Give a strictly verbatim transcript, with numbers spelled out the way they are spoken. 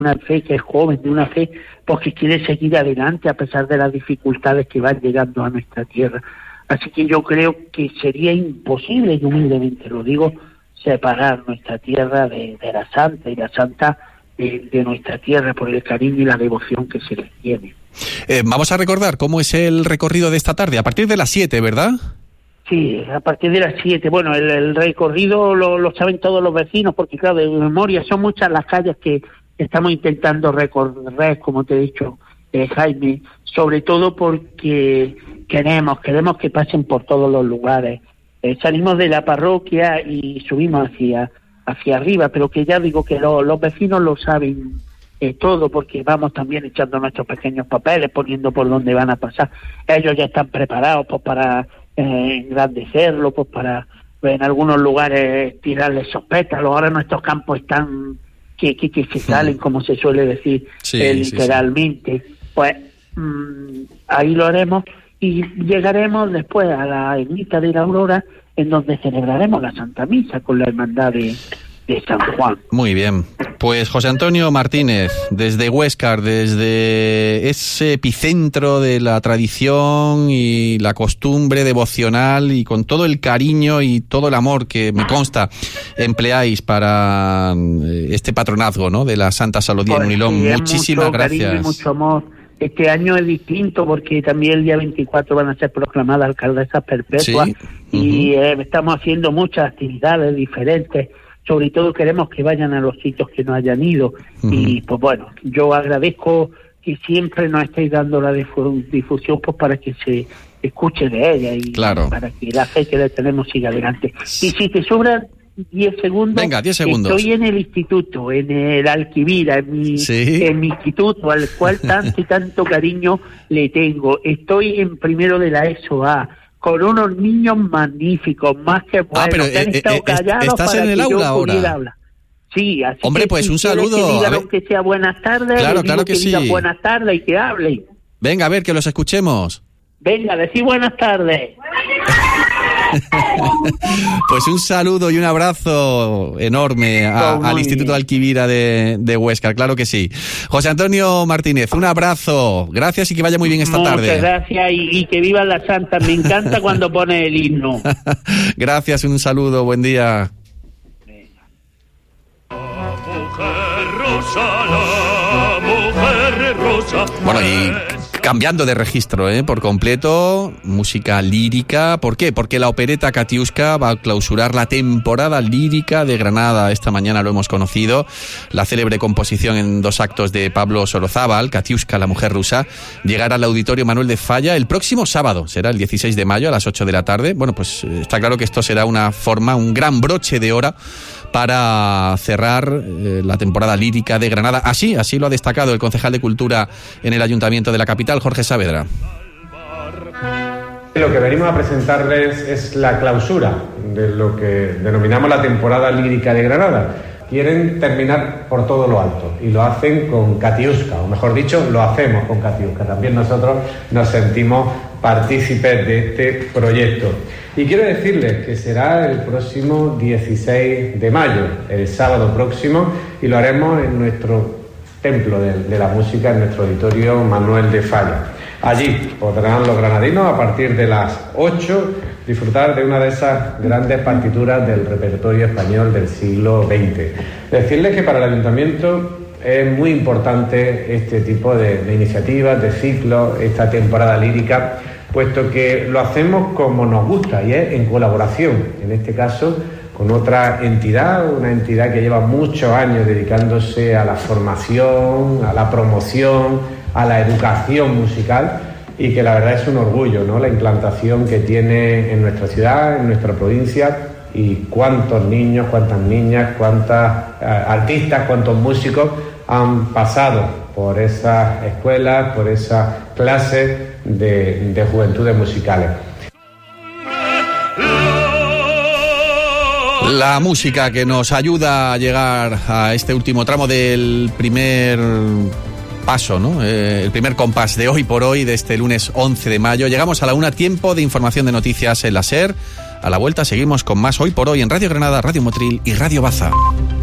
una fe que es joven, de una fe pues que quiere seguir adelante a pesar de las dificultades que van llegando a nuestra tierra. Así que yo creo que sería imposible, y humildemente lo digo, separar nuestra tierra de, de la santa, y la santa de, de nuestra tierra por el cariño y la devoción que se les tiene. Eh, vamos a recordar cómo es el recorrido de esta tarde, a partir de las siete, ¿verdad? Sí, a partir de las siete. Bueno, el, el recorrido lo, lo saben todos los vecinos, porque claro, de memoria son muchas las calles que estamos intentando recorrer, como te he dicho, eh, Jaime, sobre todo porque queremos, queremos que pasen por todos los lugares. Eh, salimos de la parroquia y subimos hacia hacia arriba, pero que ya digo que lo, los vecinos lo saben eh, todo, porque vamos también echando nuestros pequeños papeles, poniendo por dónde van a pasar. Ellos ya están preparados pues para eh, engrandecerlo, pues para en algunos lugares tirarles sospétalos. Ahora nuestros campos están que, que, que se salen, como se suele decir, sí, eh, literalmente. Sí, sí. Pues mmm, ahí lo haremos y llegaremos después a la ermita de la Aurora, en donde celebraremos la Santa Misa con la Hermandad de, de San Juan. Muy bien. Pues José Antonio Martínez, desde Huéscar, desde ese epicentro de la tradición y la costumbre devocional, y con todo el cariño y todo el amor que me consta empleáis para este patronazgo, ¿no?, de la Santa Saludía en Unilón. Sí, muchísimas mucho gracias. Cariño y mucho amor. Este año es distinto porque también el día veinticuatro van a ser proclamadas alcaldesas perpetuas. Sí. Uh-huh. Y eh, estamos haciendo muchas actividades diferentes. Sobre todo queremos que vayan a los sitios que no hayan ido. Uh-huh. Y pues bueno, yo agradezco que siempre nos estéis dando la difusión pues para que se escuche de ella y claro, para que la fe que le tenemos siga adelante. Y si te sobran diez segundos. Venga, diez segundos. Estoy en el instituto, en el Alquivira, en mi, ¿sí?, en mi instituto, al cual tanto y tanto cariño le tengo. Estoy en primero de la ESO A, con unos niños magníficos, más que buenos, ah, pero, que han eh, estado eh, callados ¿estás para en el que aula yo ahora? pudiera hablar. Sí, así Hombre, que pues si un saludo. Que digan, a ver. aunque sea buenas tardes, claro, les claro digo que, que sí. digan buenas tardes y que hablen. Venga, a ver, que los escuchemos. Venga, decí buenas tardes. Pues un saludo y un abrazo enorme a, al Instituto Alquivira de, de Huéscar, claro que sí. José Antonio Martínez, un abrazo, gracias y que vaya muy bien esta Muchas tarde. Muchas gracias y, y que viva la Santa, me encanta cuando pone el himno. Gracias, un saludo, buen día. Bueno, y cambiando de registro, ¿eh? por completo, música lírica. ¿Por qué? Porque la opereta Katiuska va a clausurar la temporada lírica de Granada. Esta mañana lo hemos conocido. La célebre composición en dos actos de Pablo Sorozábal, Katiuska, la mujer rusa, llegará al Auditorio Manuel de Falla el próximo sábado. Será el dieciséis de mayo a las ocho de la tarde. Bueno, pues está claro que esto será una forma, un gran broche de hora para cerrar eh, la temporada lírica de Granada. Así, así lo ha destacado el concejal de Cultura en el Ayuntamiento de la capital, Jorge Saavedra. Lo que venimos a presentarles es la clausura de lo que denominamos la temporada lírica de Granada. Quieren terminar por todo lo alto y lo hacen con Katiuska, o mejor dicho, lo hacemos con Katiuska. También nosotros nos sentimos partícipes de este proyecto. Y quiero decirles que será el próximo dieciséis de mayo, el sábado próximo, y lo haremos en nuestro templo de, de la música, en nuestro auditorio Manuel de Falla. Allí podrán los granadinos, a partir de las ocho, disfrutar de una de esas grandes partituras del repertorio español del siglo veinte. Decirles que para el Ayuntamiento es muy importante este tipo de, de iniciativas, de ciclos, esta temporada lírica, puesto que lo hacemos como nos gusta y es en colaboración, en este caso con otra entidad, una entidad que lleva muchos años dedicándose a la formación, a la promoción, a la educación musical, y que la verdad es un orgullo, ¿no?, la implantación que tiene en nuestra ciudad, en nuestra provincia, y cuántos niños, cuántas niñas, cuántas uh, artistas, cuántos músicos han pasado por esas escuelas, por esas clases de, de juventudes musicales. La música que nos ayuda a llegar a este último tramo del primer paso, ¿no? Eh, el primer compás de hoy por hoy, de este lunes once de mayo. Llegamos a la una, tiempo de información de noticias en la SER. A la vuelta seguimos con más Hoy por Hoy en Radio Granada, Radio Motril y Radio Baza.